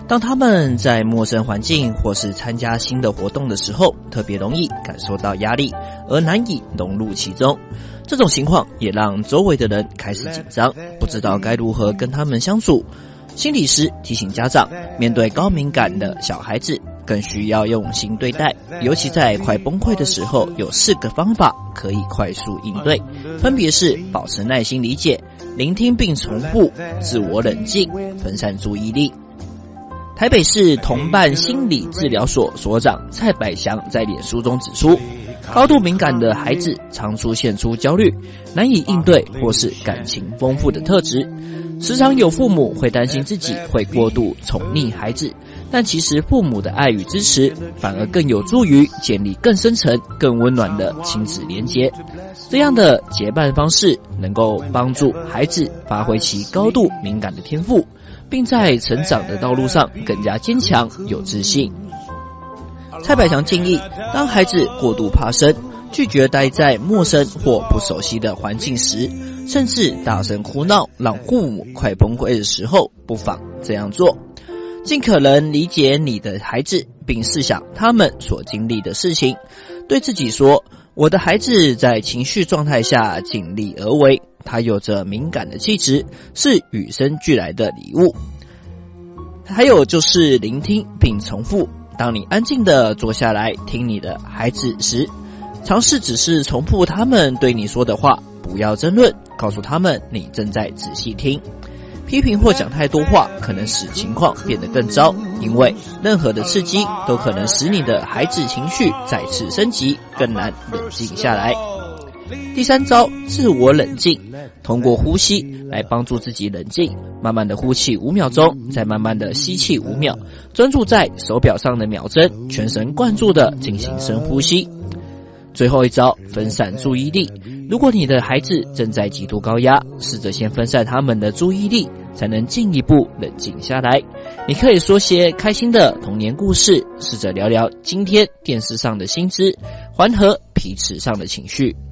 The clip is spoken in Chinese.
当他们在陌生环境或是参加新的活动的时候，特别容易感受到压力，而难以融入其中。这种情况也让周围的人开始紧张，不知道该如何跟他们相处。心理师提醒家长，面对高敏感的小孩子，更需要用心对待，尤其在快崩溃的时候，有4个方法可以快速应对，分别是保持耐心理解、聆听并重复、自我冷静、分散注意力。台北市同伴心理治疗所所长蔡百祥在脸书中指出，高度敏感的孩子常出现出焦虑、难以应对或是感情丰富的特质。时常有父母会担心自己会过度宠溺孩子，但其实父母的爱与支持反而更有助于建立更深层、更温暖的亲子连结。这样的结伴方式能够帮助孩子发挥其高度敏感的天赋，并在成长的道路上更加坚强有自信。蔡百祥建议，当孩子过度怕生、拒绝待在陌生或不熟悉的环境时，甚至大声哭闹让父母快崩溃的时候，不妨这样做：尽可能理解你的孩子，并试想他们所经历的事情，对自己说，我的孩子在情绪状态下尽力而为，他有着敏感的气质，是与生俱来的礼物。还有就是聆听并重复，当你安静地坐下来听你的孩子时，尝试只是重复他们对你说的话，不要争论，告诉他们你正在仔细听。批评或讲太多话可能使情况变得更糟，因为任何的刺激都可能使你的孩子情绪再次升级，更难冷静下来。第3招，自我冷静，通过呼吸来帮助自己冷静，慢慢的呼气5秒钟，再慢慢的吸气5秒，专注在手表上的秒针，全神贯注的进行深呼吸。最后一招，分散注意力。如果你的孩子正在极度高压，试着先分散他们的注意力，才能进一步冷静下来。你可以说些开心的童年故事，试着聊聊今天电视上的新知，缓和彼此上的情绪。